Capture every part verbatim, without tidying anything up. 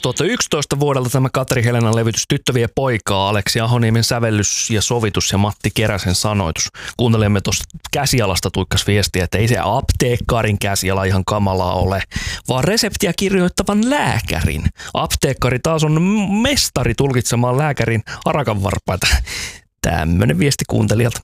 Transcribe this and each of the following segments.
kaksituhattayksitoista vuodelta tämä Katri Helenan levitys Tyttö vie poikaa, Aleksi Ahoniemen sävellys ja sovitus ja Matti Keräsen sanoitus. Kuuntelimme tuosta käsialasta tuikkas viestiä, että ei se apteekkarin käsiala ihan kamalaa ole, vaan reseptiä kirjoittavan lääkärin. Apteekkari taas on mestari tulkitsemaan lääkärin arakanvarpaita. Tämmönen viesti kuuntelijalta.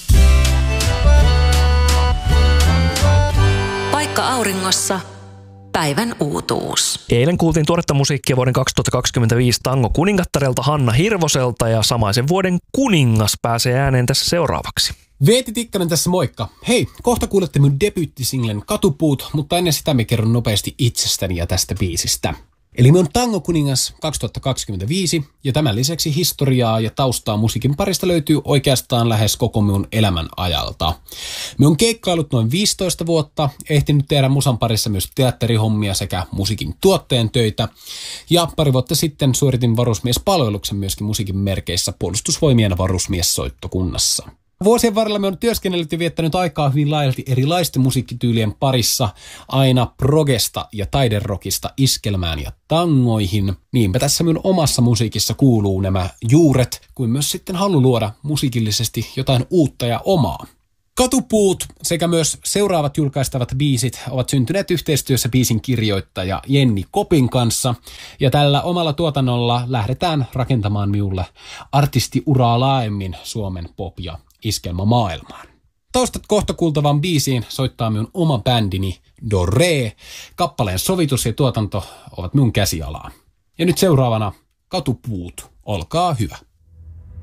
Paikka auringossa. Päivän uutuus. Eilen kuultiin tuoretta musiikkia vuoden kaksituhattakaksikymmentäviisi Tango kuningattarelta Hanna Hirvoselta ja samaisen vuoden kuningas pääsee ääneen tässä seuraavaksi. Veeti Tikkanen tässä moikka. Hei, kohta kuulette mun debyyttisinglen Katupuut, mutta ennen sitä me kerron nopeasti itsestäni ja tästä biisistä. Eli me on Tango kuningas kaksituhattakaksikymmentäviisi ja tämän lisäksi historiaa ja taustaa musiikin parista löytyy oikeastaan lähes koko minun elämän ajalta. Me on keikkailut noin viisitoista vuotta, ehtinyt tehdä musan parissa myös teatterihommia sekä musiikin tuotteen töitä ja pari vuotta sitten suoritin varusmiespalveluksen myöskin musiikin merkeissä Puolustusvoimien varusmiessoittokunnassa. Vuosien varrella me on työskennellyt ja viettänyt aikaa hyvin laajalti erilaisten musiikkityylien parissa, aina progesta ja taiderokista iskelmään ja tangoihin. Niinpä tässä minun omassa musiikissa kuuluu nämä juuret, kuin myös sitten halu luoda musiikillisesti jotain uutta ja omaa. Katupuut sekä myös seuraavat julkaistavat biisit ovat syntyneet yhteistyössä biisin kirjoittaja Jenni Kopin kanssa. Ja tällä omalla tuotannolla lähdetään rakentamaan minulle artistiuraa laajemmin Suomen pop- ja iskelmämaailmaan. Taustat kohta kuultavaan biisiin soittaa minun oma bändini Do Re. Kappaleen sovitus ja tuotanto ovat minun käsialaa. Ja nyt seuraavana Katupuut. Olkaa hyvä.